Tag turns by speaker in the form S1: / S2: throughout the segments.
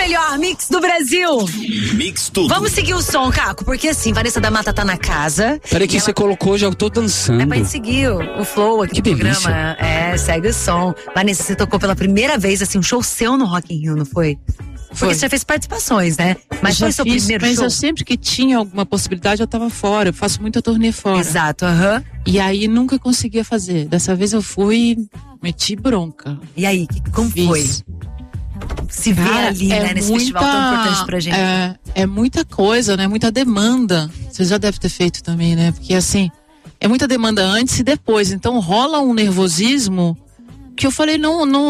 S1: melhor mix do Brasil.
S2: Mix tudo.
S1: Vamos seguir o som, Caco, porque assim, Vanessa da Mata tá na casa.
S3: Peraí que você colocou, já eu tô dançando.
S1: É pra gente seguir o flow aqui
S3: que
S1: do
S3: delícia.
S1: programa. Segue o som. Vanessa, você tocou pela primeira vez, assim, um show seu no Rock in Rio, não foi? Porque você já fez participações, né? Mas foi seu primeiro show?
S4: Mas eu sempre que tinha alguma possibilidade, eu tava fora. Eu faço muita turnê fora.
S1: Exato,
S4: E aí nunca conseguia fazer. Dessa vez eu fui, meti bronca.
S1: E aí, como foi? Se vê ali, né, nesse festival tão importante pra gente.
S4: É muita coisa, né? Muita demanda. Você já deve ter feito também, né? Porque assim, é muita demanda antes e depois. Então rola um nervosismo que eu falei,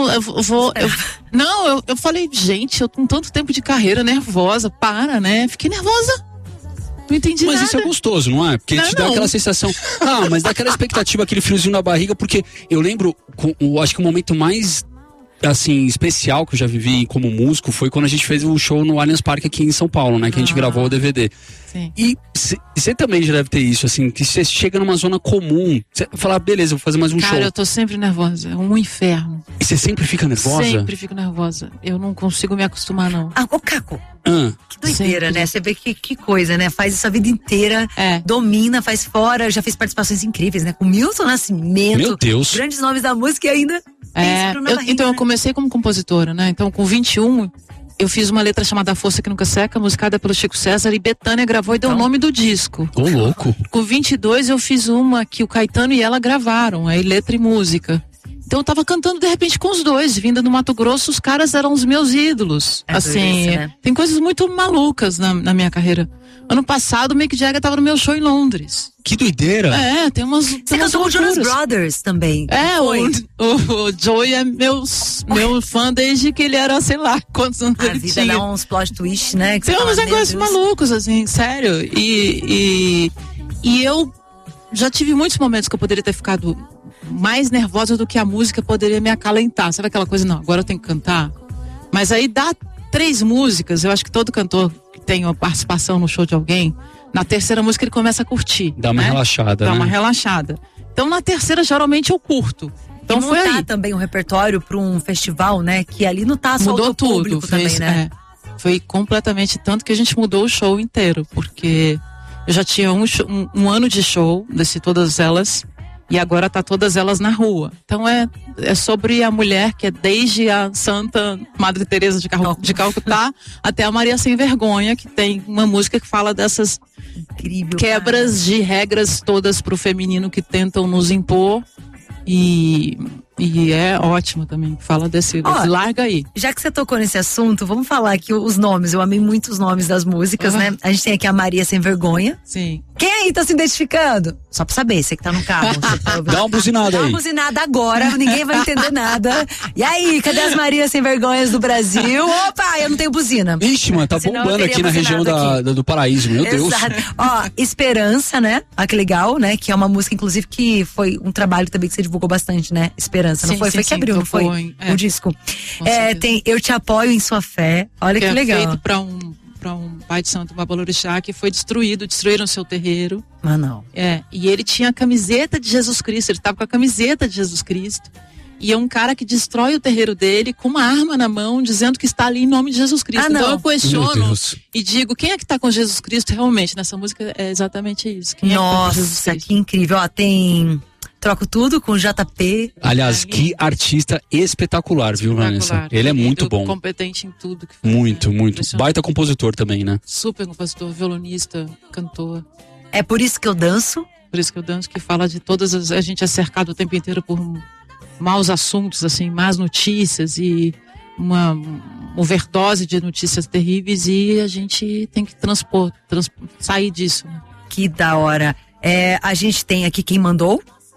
S4: eu falei, gente, eu com tanto tempo de carreira, nervosa, né? Fiquei nervosa. Não entendi nada.
S3: Mas isso é gostoso, não é? Porque te dá aquela sensação, mas dá aquela expectativa, aquele friozinho na barriga, porque eu lembro, acho que o momento mais assim, especial que eu já vivi como músico foi quando a gente fez o show no Allianz Parque aqui em São Paulo, né? Que a gente gravou o DVD.
S4: Sim.
S3: E você também já deve ter isso, assim, que você chega numa zona comum, você fala, beleza, vou fazer mais um show.
S4: Cara, eu tô sempre nervosa, é um inferno.
S3: E você sempre fica nervosa?
S4: Sempre fico nervosa, eu não consigo me acostumar, não.
S1: Ô Caco, que doideira,
S4: sempre.
S1: né? Você vê que coisa, né? Faz isso a vida inteira, domina, faz fora, já fez participações incríveis, né? Com Milton Nascimento.
S3: Meu Deus.
S1: Grandes nomes da música e ainda...
S4: Então eu comecei como compositora, né? Então com 21 eu fiz uma letra chamada Força Que Nunca Seca, musicada pelo Chico César, e Bethânia gravou e deu o nome do disco.
S3: Ô, louco.
S4: Com 22 eu fiz uma que o Caetano e ela gravaram, aí letra e música. Então eu tava cantando de repente com os dois, vinda do Mato Grosso, os caras eram os meus ídolos. Assim,
S1: né?
S4: Tem coisas muito malucas na minha carreira. Ano passado o Mick Jagger tava no meu show em Londres.
S3: Que doideira.
S4: Tem umas
S1: Você cantou com o Jonas Brothers também.
S4: O Joey é meu fã desde que ele era, sei lá, quantos anos ele tinha.
S1: A vida dá uns plot twist, né?
S4: Tem uns negócios malucos, assim, sério. E eu já tive muitos momentos que eu poderia ter ficado mais nervosa do que a música poderia me acalentar. Sabe aquela coisa, não, agora eu tenho que cantar? Mas aí dá 3 músicas, eu acho que todo cantor que tem uma participação no show de alguém, na terceira música ele começa a curtir.
S3: Dá uma relaxada,
S4: Dá
S3: né?
S4: uma relaxada. Então na terceira geralmente eu curto. Então
S1: e
S4: foi
S1: montar
S4: aí.
S1: também um repertório para um festival, né? Que ali não tá só
S4: Mudou
S1: o público
S4: tudo,
S1: também, né?
S4: Foi completamente, tanto que a gente mudou o show inteiro, porque eu já tinha um ano de show, desse todas elas, e agora tá todas elas na rua. Então é sobre a mulher que é desde a Santa Madre Teresa de Calcutá até a Maria Sem Vergonha, que tem uma música que fala dessas quebras de regras todas pro feminino que tentam nos impor. E é ótimo também, fala desse, larga aí.
S1: Já que você tocou nesse assunto, vamos falar aqui os nomes, eu amei muito os nomes das músicas, né? A gente tem aqui a Maria Sem Vergonha.
S4: Sim.
S1: Quem aí tá se identificando? Só pra saber, você que tá no carro.
S3: Dá uma buzinada aí.
S1: Dá uma buzinada agora, ninguém vai entender nada. E aí, cadê as Marias Sem Vergonhas do Brasil? Opa, eu não tenho buzina.
S3: Ixi, mano, tá bombando aqui na região do Paraíso, meu Deus.
S1: Ó, Esperança, né? Que legal, né? Que é uma música, inclusive, que foi um trabalho também que você divulgou bastante, né? Esperança, não foi? Foi que abriu, não foi? O disco. Tem Eu Te Apoio em Sua Fé. Olha que legal.
S4: É feito pra um pai de santo, um babalorixá, que foi destruíram seu terreiro.
S1: Ah, não.
S4: E ele tinha a camiseta de Jesus Cristo, ele estava com a camiseta de Jesus Cristo. E é um cara que destrói o terreiro dele com uma arma na mão, dizendo que está ali em nome de Jesus Cristo. Então eu questiono e digo, quem é que está com Jesus Cristo realmente? Nessa música é exatamente isso. Quem
S1: Nossa, que incrível. Ó, tem Troco Tudo com JP.
S3: Aliás, que artista espetacular, viu, Vanessa? Ele é muito bom.
S4: Competente em tudo que faz.
S3: Muito. Baita compositor também, né?
S4: Super compositor, violonista, cantor.
S1: É por isso que eu danço?
S4: Por isso que eu danço, que fala de todas as... A gente é cercado o tempo inteiro por maus assuntos, assim, más notícias e uma overdose de notícias terríveis, e a gente tem que sair disso. Né?
S1: Que da hora. A gente tem aqui Quem Mandou.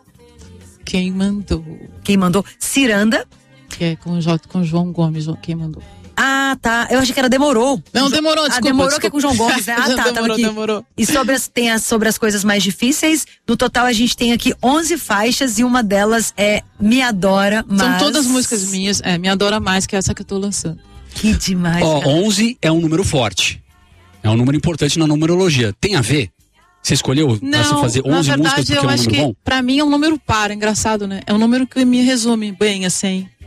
S4: Quem mandou?
S1: Ciranda.
S4: Que é com João Gomes, Quem Mandou.
S1: Ah, tá. Eu achei que era Demorou.
S4: Não, Demorou, desculpa.
S1: Demorou que é com João Gomes, né? Ah, tá.
S4: Demorou.
S1: E sobre as coisas mais difíceis, no total a gente tem aqui 11 faixas e uma delas é Me Adora Mais.
S4: São todas músicas minhas, Me Adora Mais, que é essa que eu tô lançando.
S1: Que demais.
S3: 11 é um número forte. É um número importante na numerologia. Tem a ver? Você escolheu fazer 11 músicas porque é um número bom?
S4: Pra mim é um número par, engraçado, né? É um número que me resume bem, assim.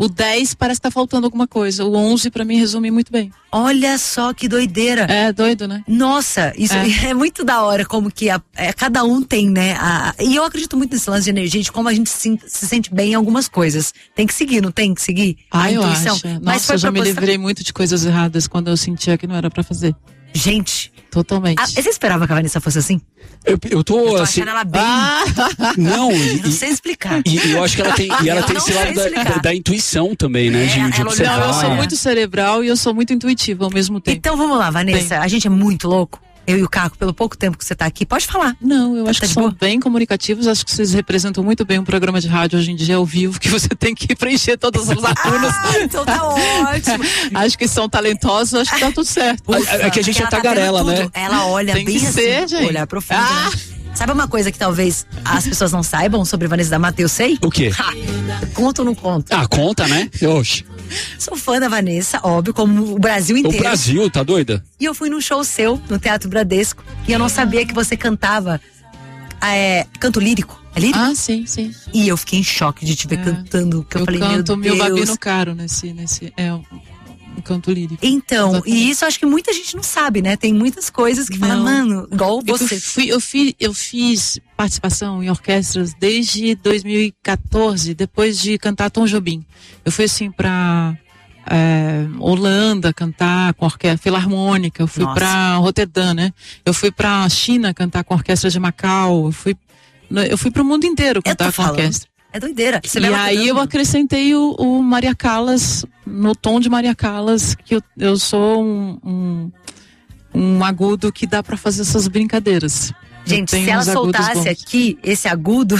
S4: O 10 parece que tá faltando alguma coisa. O 11 pra mim resume muito bem.
S1: Olha só que doideira.
S4: É doido, né?
S1: Nossa, isso é muito da hora, como que cada um tem, né? E eu acredito muito nesse lance de energia, de como a gente se sente bem em algumas coisas. Tem que seguir, não tem que seguir?
S4: A intuição. Acho. Mas nossa, eu já me livrei muito de coisas erradas quando eu sentia que não era pra fazer.
S1: Gente.
S4: Totalmente.
S1: Você esperava que a Vanessa fosse assim?
S3: Eu tô assim.
S1: Achando ela bem.
S3: Não,
S1: não sei explicar.
S3: E eu acho que ela tem esse lado da intuição também, né? De observar.
S4: Não, eu sou muito cerebral e eu sou muito intuitiva ao mesmo tempo.
S1: Então vamos lá, Vanessa. A gente é muito louco. Eu e o Caco, pelo pouco tempo que você tá aqui, pode falar.
S4: Não, eu acho que são bem comunicativos, acho que vocês representam muito bem um programa de rádio hoje em dia ao vivo, que você tem que preencher todas as lacunas.
S1: Então tá ótimo.
S4: Acho que são talentosos, acho que tá tudo certo.
S3: É que a gente é tagarela, né?
S1: Ela olha
S4: tem
S1: bem
S4: que
S1: assim,
S4: ser, gente.
S1: Olhar profundo, né? Sabe uma coisa que talvez as pessoas não saibam sobre Vanessa da Mata? Eu sei?
S3: O quê?
S1: Conta ou não conta?
S3: Conta, né? Oxe.
S1: Sou fã da Vanessa, óbvio, como o Brasil inteiro.
S3: O Brasil, tá doida?
S1: E eu fui num show seu, no Teatro Bradesco, e eu não sabia que você cantava canto lírico. É lírico?
S4: Sim, sim.
S1: E eu fiquei em choque de te ver cantando, que eu falei, meu Deus.
S4: Eu canto Meu Babino Caro nesse um canto lírico.
S1: Então,
S4: exatamente.
S1: E isso acho que muita gente não sabe, né? Tem muitas coisas que falam, mano, igual você.
S4: Eu fiz participação em orquestras desde 2014, depois de cantar Tom Jobim. Eu fui assim pra Holanda cantar com orquestra filarmônica, eu fui pra Roterdã, né? Eu fui pra China cantar com a orquestra de Macau, eu fui pro mundo inteiro cantar com a orquestra.
S1: É doideira.
S4: E aí eu acrescentei o Maria Callas, no tom de Maria Callas, que eu sou um agudo que dá pra fazer essas brincadeiras.
S1: Gente, se ela soltasse aqui esse agudo,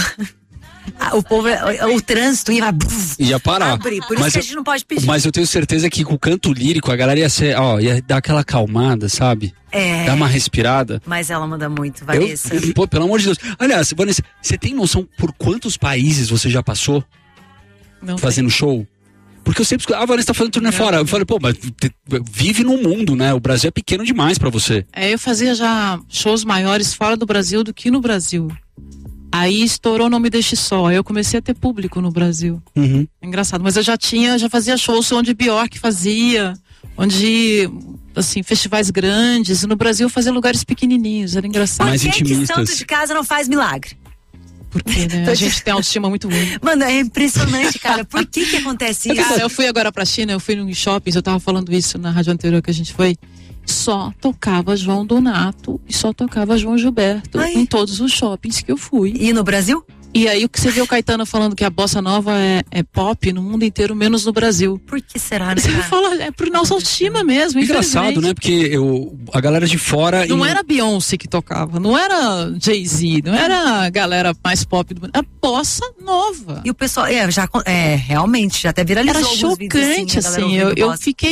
S1: o trânsito
S3: ia parar.
S1: Abrir. Por isso que a gente não pode pedir.
S3: Mas eu tenho certeza que com o canto lírico a galera ia dar aquela acalmada, sabe? Dar uma respirada.
S1: Mas ela manda muito, Vanessa.
S3: Pô, pelo amor de Deus. Aliás, Vanessa, você tem noção por quantos países você já passou fazendo show? Porque eu sempre escuto, a Vanessa tá fazendo turnê fora. Eu falei, pô, mas vive no mundo, né? O Brasil é pequeno demais pra você.
S4: Eu fazia já shows maiores fora do Brasil do que no Brasil. Aí estourou Não Me Deixe Só. Aí eu comecei a ter público no Brasil.
S3: Uhum.
S4: Engraçado. Mas eu já fazia shows onde Bjork fazia, onde, assim, festivais grandes. E no Brasil eu fazia lugares pequenininhos. Era engraçado.
S3: Mais intimistas.
S1: Por que santo de casa não faz milagre?
S4: Porque, né? A gente tem autoestima muito ruim.
S1: Mano, é impressionante, cara. Por que acontece isso?
S4: Cara, eu fui agora pra China, eu fui num shopping, eu tava falando isso na rádio anterior que a gente foi. Só tocava João Donato e só tocava João Gilberto em todos os shoppings que eu fui.
S1: E no Brasil?
S4: E aí que você vê o Caetano falando que a bossa nova é pop no mundo inteiro, menos no Brasil.
S1: Por que será, né?
S4: Você fala, é por nossa autoestima mesmo.
S3: Engraçado, né? Porque a galera de fora...
S4: Não era Beyoncé que tocava, não era Jay-Z, não era a galera mais pop do mundo, era bossa nova.
S1: E o pessoal, realmente, já até viralizou
S4: alguns vídeos assim, eu fiquei